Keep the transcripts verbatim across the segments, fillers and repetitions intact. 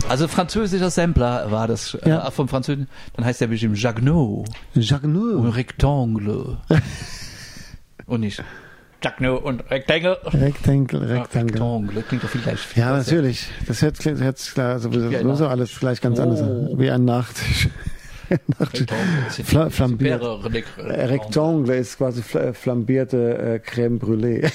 Also französischer Sampler war das, ja. äh, vom Französischen, dann heißt der bestimmt Jagnot. Jagnot. Und Rectangle. Und nicht Jagnot und Rectangle. Rectangle, Rectangle. Rectangle, klingt doch viel gleich. Viel ja, natürlich. Das hört, hört klar, sowieso also, so alles gleich ganz oh. anders. Wie ein Nachtisch. Nachtisch. Fla flambiert. Rectangle ist quasi flambierte äh, Crème Brûlée.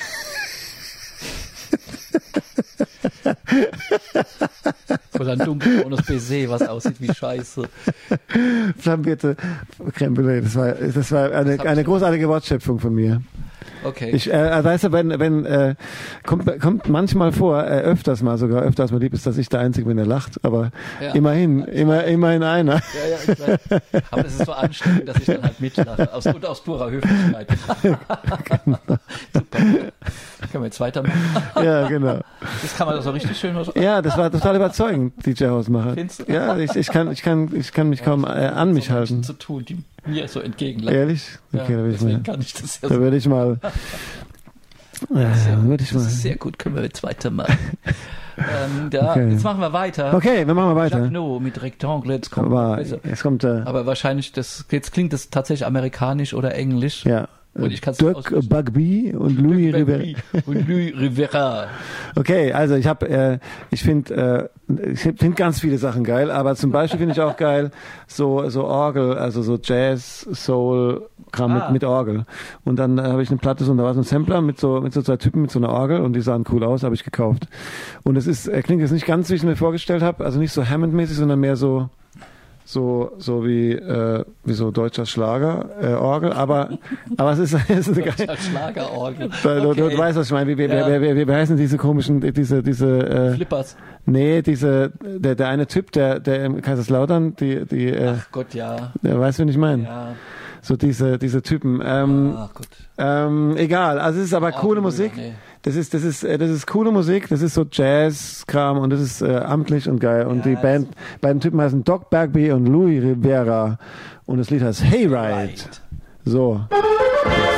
Oder ein dunkelbraunes Baiser, was aussieht wie Scheiße. Flambierte Crème Brûlée, das war, das war eine, das eine großartige Wortschöpfung von mir. Okay. Ich, äh, weißt du, wenn, wenn, äh, kommt, kommt manchmal vor, äh, öfters mal sogar, öfters mal lieb ist, dass ich der Einzige bin, der lacht, aber ja. immerhin, immer, immerhin einer. Ja, ja, klar. Aber es ist so anstrengend, dass ich dann halt mitlache, aus, und aus purer Höflichkeit. Genau. Super. Können wir jetzt weitermachen? Ja, genau. Das kann man doch so richtig schön was. Ja, das war total überzeugend, D J Hausmacher. Findest du? Ja, ich, ich kann, ich kann, ich kann mich ja, kaum äh, an mich so halten. Zu tun, die mir so entgegenlaufen. Ehrlich? Okay, ja, da würde ich mal. Kann ich das ja da würde ich mal. Ja, sehr, würde ich mal. Das ist sehr gut, können wir jetzt weitermachen. ähm, da, okay. Jetzt machen wir weiter. Okay, wir machen wir weiter. Jagnot mit Rectangle, jetzt kommt. Aber, jetzt kommt äh, aber wahrscheinlich, das, jetzt klingt das tatsächlich amerikanisch oder englisch. Ja. Und ich kann's Dirk Bugby und Louis Rivera. Und Louis Rivera. Okay, also ich habe, äh, ich finde, äh, ich finde ganz viele Sachen geil, aber zum Beispiel finde ich auch geil so so Orgel, also so Jazz, Soul, Kram mit, ah. mit Orgel. Und dann äh, habe ich eine Platte so, da war so ein Sampler mit so mit so zwei Typen mit so einer Orgel und die sahen cool aus, habe ich gekauft. Und es ist, äh, klingt jetzt nicht ganz, wie ich es mir vorgestellt habe, also nicht so Hammond-mäßig, sondern mehr so so so wie äh, wie so deutscher Schlager äh, Orgel, aber aber es ist, es ist eine geile Schlagerorgel. Okay. Du, du, du weißt, was ich meine. Wie, wie, ja. wie, wie, wie, wie heißen diese komischen diese diese äh, Flippers? Nee, diese der der eine Typ, der der im Kaiserslautern, die die äh, Ach Gott, ja. Der weiß, wen ich meine. Ja. So diese diese Typen. Ähm, Ach Gott. Ähm, egal, also es ist aber oh, coole Musik. Nee. Das ist, das ist, das ist coole Musik, das ist so Jazz-Kram und das ist äh, amtlich und geil. Und ja, die Band, beiden Typen heißen Doc Bagby und Louis Rivera und das Lied heißt Hey Ride. So.